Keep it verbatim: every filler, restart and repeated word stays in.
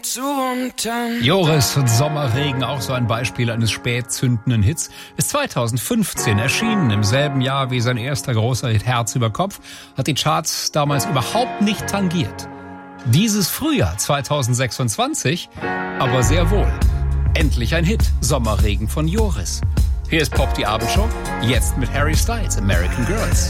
Joris und Sommerregen, auch so ein Beispiel eines spät zündenden Hits, ist zweitausendfünfzehn erschienen. Im selben Jahr wie sein erster großer Hit Herz über Kopf, hat die Charts damals überhaupt nicht tangiert. Dieses Frühjahr zweitausendsechsundzwanzig aber sehr wohl. Endlich ein Hit, Sommerregen von Joris. Hier ist Pop die Abendshow, jetzt mit Harry Styles, American Girls.